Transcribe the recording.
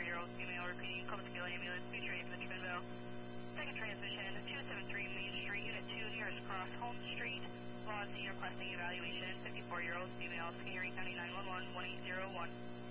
54-year-old female repeating public skill ambulance, mutual aid for the Twinville. Second transmission, 273 Main Street, Unit 2, nearest cross, Holmes Street. Velocity requesting evaluation, 54-year-old female, Erie County 911, 1801.